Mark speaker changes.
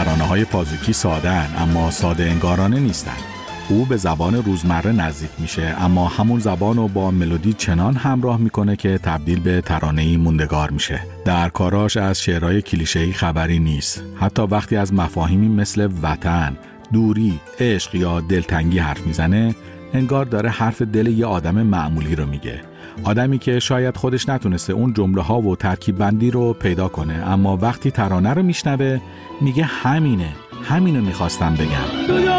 Speaker 1: ترانه‌های پازوکی ساده‌اند اما ساده انگارانه نیستن. او به زبان روزمره نزدیک میشه اما همون زبان رو با ملودی چنان همراه میکنه که تبدیل به ترانه‌ای موندگار میشه. در کاراش از شعرهای کلیشه‌ای خبری نیست. حتی وقتی از مفاهیمی مثل وطن، دوری، عشق یا دلتنگی حرف میزنه، انگار داره حرف دل یه آدم معمولی رو میگه. آدمی که شاید خودش نتونسته اون جمله ها و ترکیب بندی رو پیدا کنه، اما وقتی ترانه رو میشنوه میگه همینو میخواستم بگم.